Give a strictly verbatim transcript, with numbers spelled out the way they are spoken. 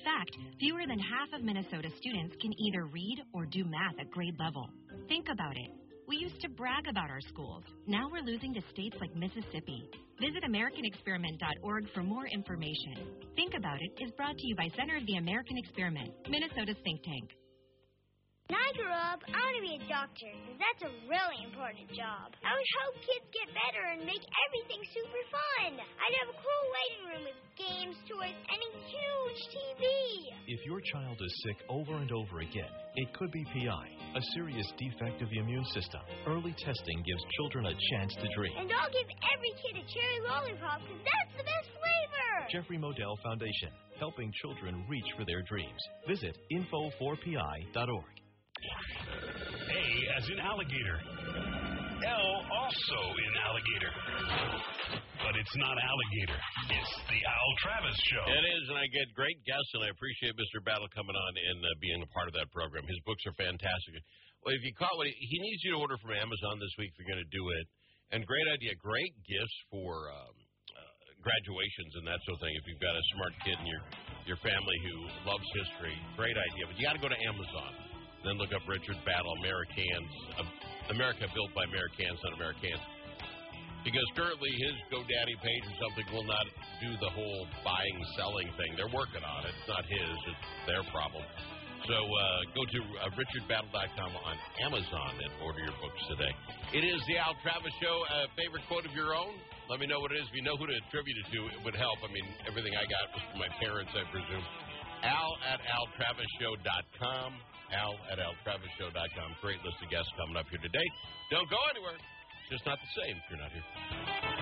fact, fewer than half of Minnesota students can either read or do math at grade level. Think about it. We used to brag about our schools. Now we're losing to states like Mississippi. Visit American Experiment dot org for more information. Think About It is brought to you by Center of the American Experiment, Minnesota's think tank. When I grow up, I want to be a doctor, because that's a really important job. I would help kids get better and make everything super fun. I'd have a cool waiting room with games, toys, and a huge T V. If your child is sick over and over again, it could be P I, a serious defect of the immune system. Early testing gives children a chance to dream. And I'll give every kid a cherry lollipop, because that's the best flavor. Jeffrey Modell Foundation, helping children reach for their dreams. Visit info four P I dot org. A as in alligator. L also in alligator. But it's not alligator. It's the Al Travis Show. It is, and I get great guests, and I appreciate Mister Battle coming on and uh, being a part of that program. His books are fantastic. Well, if you caught what he, he needs you to order from Amazon this week if you're going to do it. And great idea, great gifts for um, uh, graduations and that sort of thing. If you've got a smart kid in your, your family who loves history, great idea. But you got to go to Amazon. Then look up Richard Battle, Americans, uh, America Built by Americans, not Americans. Because currently his GoDaddy page or something will not do the whole buying, selling thing. They're working on it. It's not his. It's their problem. So uh, go to uh, richard battle dot com on Amazon and order your books today. It is the Al Travis Show. A uh, favorite quote of your own? Let me know what it is. If you know who to attribute it to, it would help. I mean, everything I got was from my parents, I presume. Al at al travis show dot com. Al at al travis show dot com. Great list of guests coming up here today. Don't go anywhere. It's just not the same if you're not here.